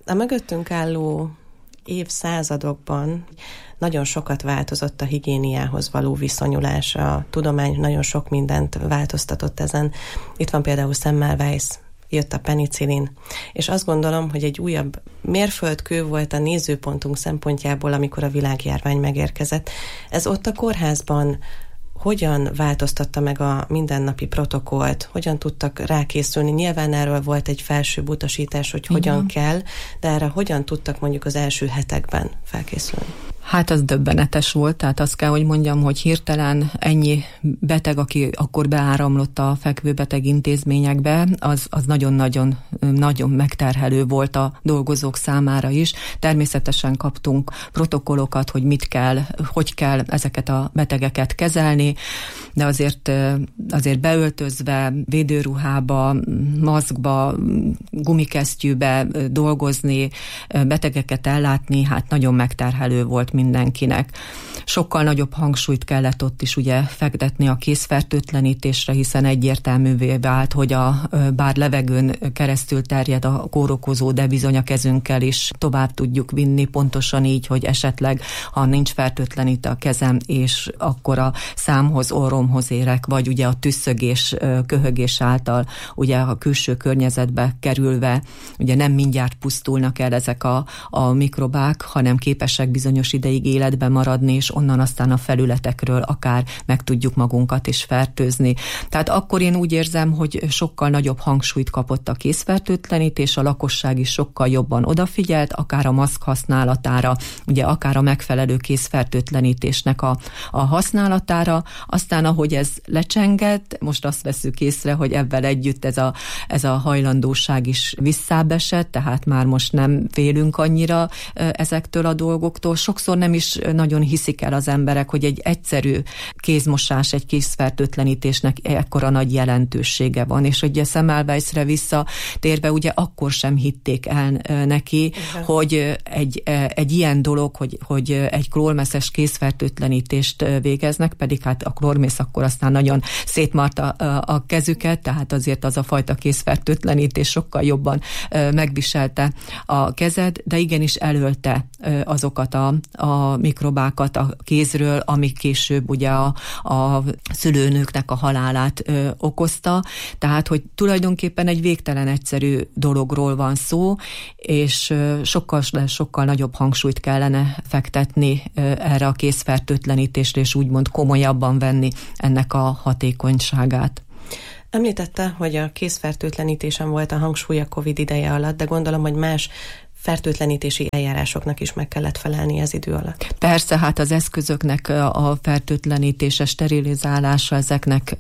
A mögöttünk álló évszázadokban nagyon sokat változott a higiéniához való viszonyulás. A tudomány nagyon sok mindent változtatott ezen. Itt van például Semmelweis, jött a penicillin, és azt gondolom, hogy egy újabb mérföldkő volt a nézőpontunk szempontjából, amikor a világjárvány megérkezett. Ez ott a kórházban hogyan változtatta meg a mindennapi protokollt, hogyan tudtak rákészülni? Nyilván erről volt egy felsőbb utasítás, hogy hogyan kell, de erre hogyan tudtak mondjuk az első hetekben felkészülni? Hát az döbbenetes volt, tehát azt kell, hogy mondjam, hogy hirtelen ennyi beteg, aki akkor beáramlott a fekvőbeteg intézményekbe, az nagyon megterhelő volt a dolgozók számára is. Természetesen kaptunk protokollokat, hogy mit kell, hogy kell ezeket a betegeket kezelni, de azért beöltözve, védőruhába, maszkba, gumikesztyűbe dolgozni, betegeket ellátni, hát nagyon megterhelő volt mindenkinek. Sokkal nagyobb hangsúlyt kellett ott is ugye fektetni a kézfertőtlenítésre, hiszen egyértelművé vált, hogy bár levegőn keresztül terjed a kórokozó, de bizony a kezünkkel is tovább tudjuk vinni, pontosan így, hogy esetleg, ha nincs fertőtlenítve a kezem, és akkor a számhoz, orromhoz érek, vagy ugye a tüsszögés, köhögés által ugye a külső környezetbe kerülve, ugye nem mindjárt pusztulnak el ezek a mikrobák, hanem képesek bizonyos ideig életben maradni, és onnan aztán a felületekről akár meg tudjuk magunkat is fertőzni. Tehát akkor én úgy érzem, hogy sokkal nagyobb hangsúlyt kapott a kézfertőtlenítés, a lakosság is sokkal jobban odafigyelt, akár a maszk használatára, ugye akár a megfelelő kézfertőtlenítésnek a használatára. Aztán, ahogy ez lecsengett, most azt veszük észre, hogy ebben együtt ez a hajlandóság is visszábbesett, tehát már most nem félünk annyira ezektől a dolgoktól. Sokszor nem is nagyon hiszik el az emberek, hogy egy egyszerű kézmosás, egy kézfertőtlenítésnek ekkora nagy jelentősége van, és ugye Semmelweisre visszatérve, ugye akkor sem hitték el neki, hogy egy ilyen dolog, hogy egy klórmesszes kézfertőtlenítést végeznek, pedig hát a klórmész akkor aztán nagyon szétmarta a kezüket, tehát azért az a fajta kézfertőtlenítés sokkal jobban megviselte a kezed, de igenis elölte azokat a mikrobákat a kézről, amik később ugye a szülőnőknek a halálát okozta. Tehát, hogy tulajdonképpen egy végtelen egyszerű dologról van szó, és sokkal nagyobb hangsúlyt kellene fektetni erre a kézfertőtlenítésre, és úgymond komolyabban venni ennek a hatékonyságát. Említette, hogy a kézfertőtlenítésen volt a hangsúly a Covid ideje alatt, de gondolom, hogy más fertőtlenítési eljárásoknak is meg kellett felelni ez idő alatt. Persze, hát az eszközöknek a fertőtlenítése, sterilizálása, ezeknek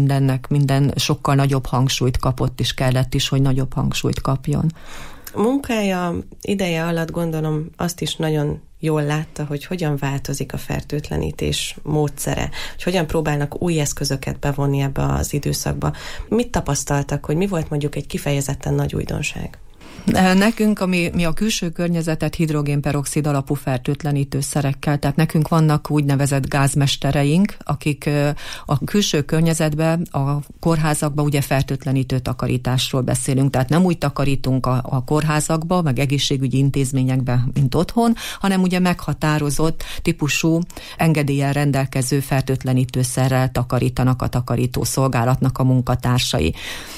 minden sokkal nagyobb hangsúlyt kapott, és kellett is, hogy nagyobb hangsúlyt kapjon. A munkája ideje alatt gondolom azt is nagyon jól látta, hogy hogyan változik a fertőtlenítés módszere, hogy hogyan próbálnak új eszközöket bevonni ebbe az időszakba. Mit tapasztaltak, hogy mi volt mondjuk egy kifejezetten nagy újdonság? Nekünk, mi a külső környezetet hidrogénperoxid alapú fertőtlenítőszerekkel, tehát nekünk vannak úgynevezett gázmestereink, akik a külső környezetben, a kórházakban ugye fertőtlenítő takarításról beszélünk, tehát nem úgy takarítunk a kórházakba, meg egészségügyi intézményekben, mint otthon, hanem ugye meghatározott típusú engedéllyel rendelkező fertőtlenítőszerrel takarítanak a takarító szolgálatnak a munkatársai.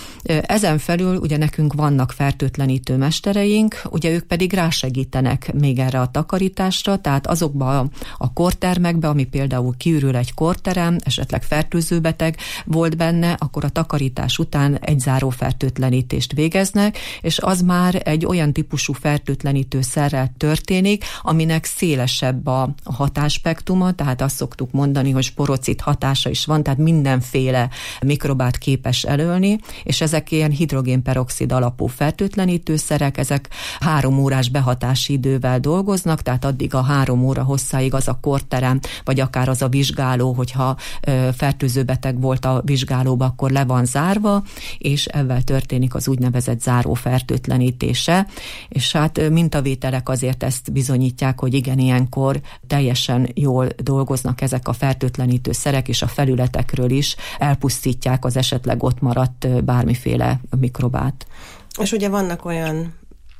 Ezen felül ugye nekünk vannak fertőtlenítő mestereink, ugye ők pedig rásegítenek még erre a takarításra, tehát azokban a kórtermekben, ami például kiürül egy kórterem, esetleg fertőzőbeteg volt benne, akkor a takarítás után egy záró fertőtlenítést végeznek, és az már egy olyan típusú fertőtlenítő szerrel történik, aminek szélesebb a hatásspektruma, tehát azt szoktuk mondani, hogy sporocit hatása is van, tehát mindenféle mikrobát képes elölni, és ezek ilyen hidrogénperoxid alapú fertőtlenítőszerek, ezek 3 órás behatási idővel dolgoznak, tehát addig a 3 óra hosszáig az a kórterem, vagy akár az a vizsgáló, hogyha fertőző beteg volt a vizsgálóba, akkor le van zárva, és ebben történik az úgynevezett záró fertőtlenítése, és hát mintavételek azért ezt bizonyítják, hogy igen, ilyenkor teljesen jól dolgoznak ezek a fertőtlenítőszerek, és a felületekről is elpusztítják az esetleg ott maradt bármiféle mikrobát. És ugye vannak olyan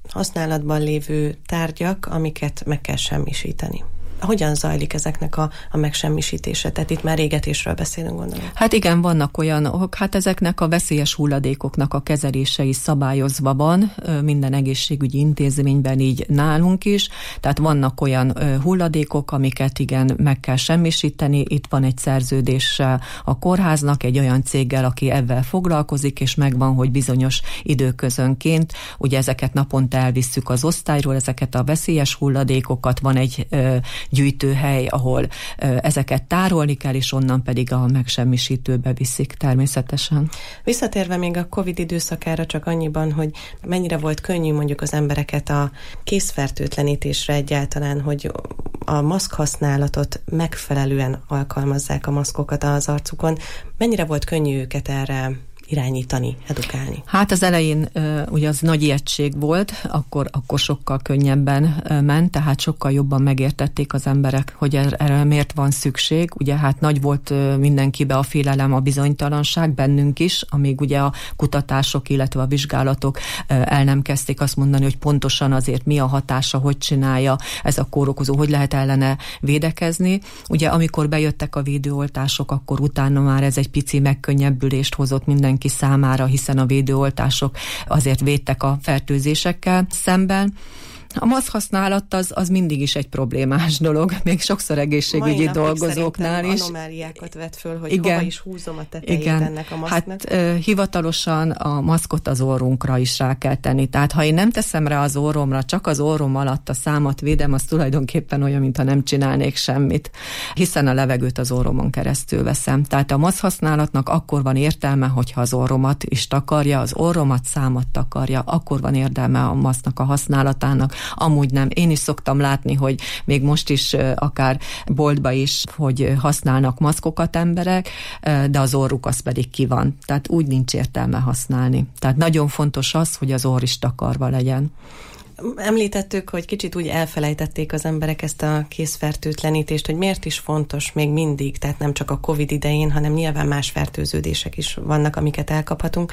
használatban lévő tárgyak, amiket meg kell semmisíteni. Hogyan zajlik ezeknek a megsemmisítése? Tehát itt már égetésről beszélünk, gondolom. Hát igen, vannak olyanok, hát ezeknek a veszélyes hulladékoknak a kezelése is szabályozva van, minden egészségügyi intézményben, így nálunk is, tehát vannak olyan hulladékok, amiket igen, meg kell semmisíteni. Itt van egy szerződés a kórháznak, egy olyan céggel, aki ebben foglalkozik, és megvan, hogy bizonyos időközönként, ugye ezeket naponta elvisszük az osztályról, ezeket a veszélyes hulladékokat, van egy gyűjtőhely, ahol ezeket tárolni kell, és onnan pedig a megsemmisítőbe viszik természetesen. Visszatérve még a Covid időszakára csak annyiban, hogy mennyire volt könnyű mondjuk az embereket a kézfertőtlenítésre egyáltalán, hogy a maszk használatot megfelelően alkalmazzák a maszkokat az arcukon. Mennyire volt könnyű őket erre irányítani, edukálni? Hát az elején ugye az nagy ijegység volt, akkor sokkal könnyebben ment, tehát sokkal jobban megértették az emberek, hogy erre miért van szükség. Ugye hát nagy volt mindenkibe a félelem, a bizonytalanság, bennünk is, amíg ugye a kutatások, illetve a vizsgálatok el nem kezdték azt mondani, hogy pontosan azért mi a hatása, hogy csinálja ez a kórokozó, hogy lehet ellene védekezni. Ugye amikor bejöttek a védőoltások, akkor utána már ez egy pici megkönnyebbülést hozott mindenki számára, hiszen a védőoltások azért védtek a fertőzésekkel szemben. A maszk használat az mindig is egy problémás dolog, még sokszor egészségügyi dolgozóknál is. Anomáliákat vet föl, hogy hova is húzom a tetejét ennek a maszknak. Hát hivatalosan a maszkot az orrunkra is rá kell tenni. Tehát ha én nem teszem rá az orromra, csak az orrom alatt a számat védem, az tulajdonképpen olyan, mintha nem csinálnék semmit, hiszen a levegőt az orromon keresztül veszem. Tehát a maszk használatnak akkor van értelme, hogyha az orromat is takarja, az orromat, számat takarja, akkor van értelme a maszknak a használatának. Amúgy nem. Én is szoktam látni, hogy még most is akár boltba is, hogy használnak maszkokat emberek, de az orruk az pedig ki van. Tehát úgy nincs értelme használni. Tehát nagyon fontos az, hogy az orr is takarva legyen. Említettük, hogy kicsit úgy elfelejtették az emberek ezt a kézfertőtlenítést, hogy miért is fontos még mindig, tehát nem csak a Covid idején, hanem nyilván más fertőződések is vannak, amiket elkaphatunk.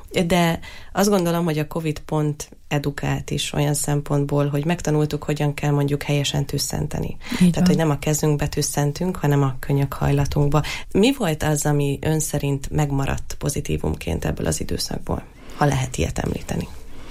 De azt gondolom, hogy a Covid pont edukált is olyan szempontból, hogy megtanultuk, hogyan kell mondjuk helyesen tüsszenteni. Tehát, hogy nem a kezünkbe tüsszentünk, hanem a könyökhajlatunkba. Mi volt az, ami ön szerint megmaradt pozitívumként ebből az időszakból, ha lehet ilyet említeni?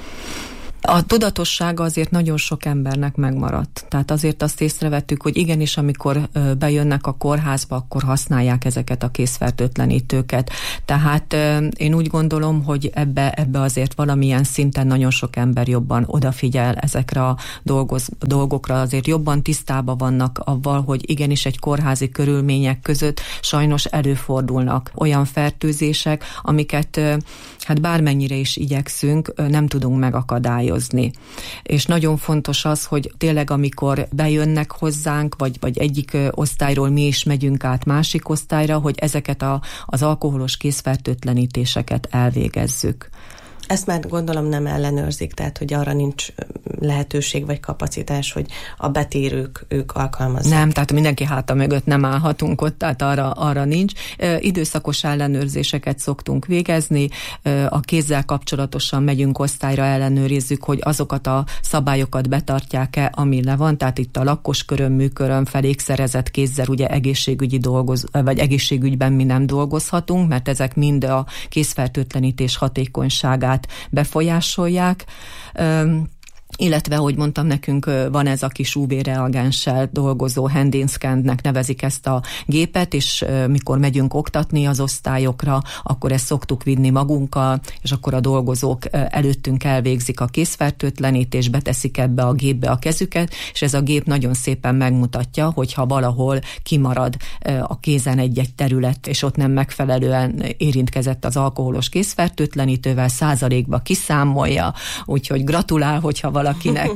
A tudatossága azért nagyon sok embernek megmaradt. Tehát azért azt észrevettük, hogy igenis, amikor bejönnek a kórházba, akkor használják ezeket a kézfertőtlenítőket. Tehát én úgy gondolom, hogy ebbe azért valamilyen szinten nagyon sok ember jobban odafigyel ezekre a dolgokra, azért jobban tisztában vannak avval, hogy igenis egy kórházi körülmények között sajnos előfordulnak olyan fertőzések, amiket hát bármennyire is igyekszünk, nem tudunk megakadályozni. És nagyon fontos az, hogy tényleg amikor bejönnek hozzánk, vagy egyik osztályról mi is megyünk át másik osztályra, hogy ezeket az alkoholos kézfertőtlenítéseket elvégezzük. Ezt már gondolom nem ellenőrzik, tehát hogy arra nincs lehetőség vagy kapacitás, hogy a betérők ők alkalmazzák. Nem, tehát mindenki háta mögött nem állhatunk ott, tehát arra nincs. Időszakos ellenőrzéseket szoktunk végezni, a kézzel kapcsolatosan megyünk osztályra, ellenőrizzük, hogy azokat a szabályokat betartják-e, ami le van, tehát itt a lakkos műköröm felékszerezett kézzel ugye vagy egészségügyben mi nem dolgozhatunk, mert ezek mind a kézfertőtlenítés hatékonyságát befolyásolják. Illetve, ahogy mondtam, nekünk van ez a kis UV-reagenssel dolgozó hand-in-scannek nevezik ezt a gépet, és mikor megyünk oktatni az osztályokra, akkor ezt szoktuk vinni magunkkal, és akkor a dolgozók előttünk elvégzik a kézfertőtlenítést, beteszik ebbe a gépbe a kezüket, és ez a gép nagyon szépen megmutatja, hogyha valahol kimarad a kézen egy-egy terület, és ott nem megfelelően érintkezett az alkoholos kézfertőtlenítővel, 100%-ba kiszámolja, úgyhogy gratulál, hogyha valaki valakinek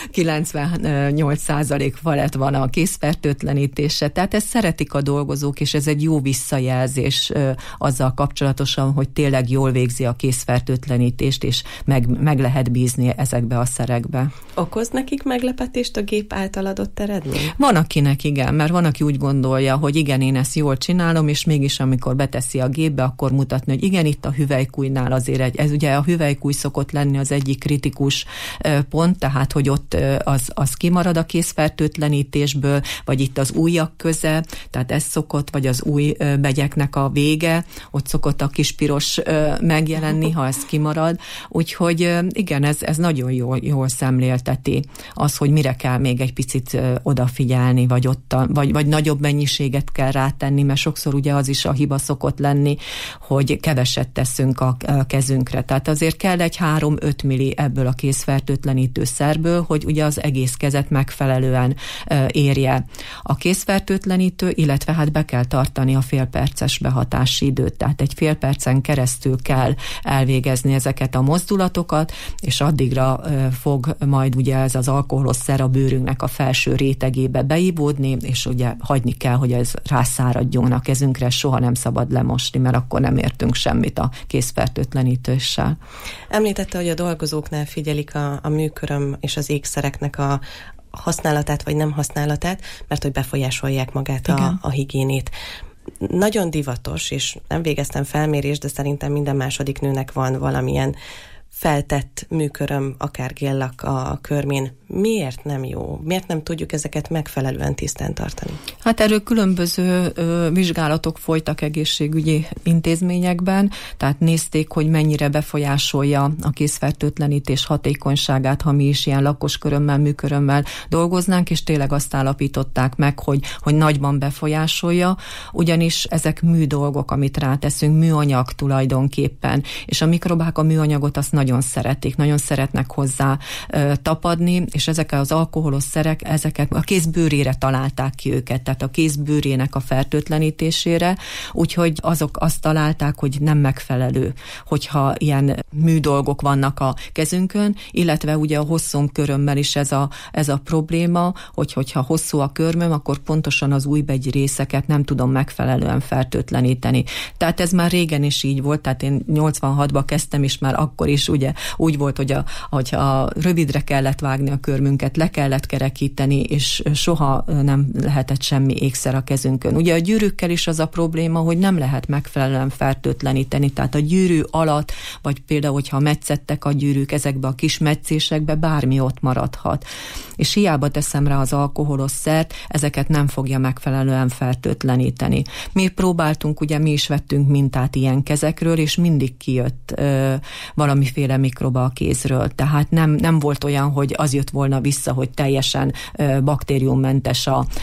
98% felett van a kézfertőtlenítése. Tehát ezt szeretik a dolgozók, és ez egy jó visszajelzés azzal kapcsolatosan, hogy tényleg jól végzi a kézfertőtlenítést, és meg lehet bízni ezekbe a szerekbe. Okoz nekik meglepetést a gép által adott eredmény? Van akinek igen, mert van, aki úgy gondolja, hogy igen, én ezt jól csinálom, és mégis amikor beteszi a gépbe, akkor mutatni, hogy igen, itt a hüvelykújnál azért ez ugye a hüvelykúj szokott lenni az egyik kritikus pont, tehát hogy ott az kimarad a kézfertőtlenítésből, vagy itt az ujjak köze, tehát ez szokott, vagy az ujjbegyeknek a vége, ott szokott a kis piros megjelenni, ha ez kimarad. Úgyhogy igen, ez nagyon jól szemlélteti az, hogy mire kell még egy picit odafigyelni, vagy nagyobb mennyiséget kell rátenni, mert sokszor ugye az is a hiba szokott lenni, hogy keveset teszünk a kezünkre. Tehát azért kell egy 3-5 milli ebből a kézfertőtlenítő szerből, hogy ugye az egész kezet megfelelően érje a kézfertőtlenítő, illetve hát be kell tartani a félperces behatási időt. Tehát egy fél percen keresztül kell elvégezni ezeket a mozdulatokat, és addigra fog majd ugye ez az alkoholos szer a bőrünknek a felső rétegébe beivódni, és ugye hagyni kell, hogy ez rászáradjon a kezünkre, soha nem szabad lemosni, mert akkor nem értünk semmit a kézfertőtlenítéssel. Említette, hogy a dolgozóknál figyelik a műköröm és az ékszereknek a használatát vagy nem használatát, mert hogy befolyásolják magát a higiénét. Nagyon divatos, és nem végeztem felmérést, de szerintem minden második nőnek van valamilyen feltett műköröm, akár géllak a körmén. Miért nem jó? Miért nem tudjuk ezeket megfelelően tisztán tartani? Hát erről különböző vizsgálatok folytak egészségügyi intézményekben, tehát nézték, hogy mennyire befolyásolja a kézfertőtlenítés hatékonyságát, ha mi is ilyen lakoskörömmel, műkörömmel dolgoznánk, és tényleg azt állapították meg, hogy nagyban befolyásolja, ugyanis ezek műdolgok, amit ráteszünk, műanyag tulajdonképpen, és a mikrobák a műanyagot azt nagyon szeretik, nagyon szeretnek hozzá tapadni, és ezek az alkoholos szerek, ezeket a kézbőrére találták ki őket, tehát a kézbőrének a fertőtlenítésére, úgyhogy azok azt találták, hogy nem megfelelő, hogyha ilyen műdolgok vannak a kezünkön, illetve ugye a hosszom körömmel is ez a probléma, hogyha hosszú a körmöm, akkor pontosan az ujjbegy részeket nem tudom megfelelően fertőtleníteni. Tehát ez már régen is így volt, tehát én 86-ban kezdtem, és már akkor is ugye úgy volt, hogyha rövidre kellett vágni a körmünket, le kellett kerekíteni, és soha nem lehetett semmi ékszer a kezünkön. Ugye a gyűrűkkel is az a probléma, hogy nem lehet megfelelően fertőtleníteni, tehát a gyűrű alatt, vagy például, hogyha metszettek a gyűrűk, ezekbe a kis metszésekbe bármi ott maradhat. És hiába teszem rá az alkoholos szert, ezeket nem fogja megfelelően fertőtleníteni. Mi próbáltunk, ugye mi is vettünk mintát ilyen kezekről, és mindig kijött valamiféle mikroba a kézről. Tehát nem volt olyan, hogy az jött volna vissza, hogy teljesen baktériummentes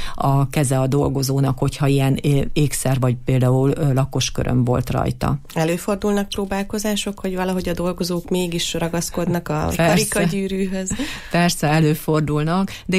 a keze a dolgozónak, hogyha ilyen ékszer, vagy például lakosköröm volt rajta. Előfordulnak próbálkozások, hogy valahogy a dolgozók mégis ragaszkodnak a karikagyűrűhöz? Persze, előfordulnak, de